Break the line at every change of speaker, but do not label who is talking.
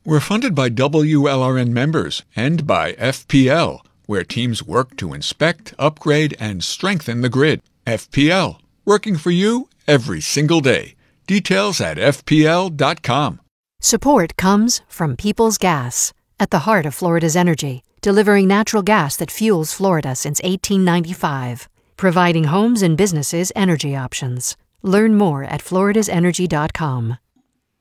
We're funded by WLRN members and by FPL, where teams work to inspect, upgrade, and strengthen the grid. FPL, working for you every single day. Details at FPL.com.
Support comes from Peoples Gas, at the heart of Florida's energy, delivering natural gas that fuels Florida since 1895, providing homes and businesses energy options. Learn more at floridasenergy.com.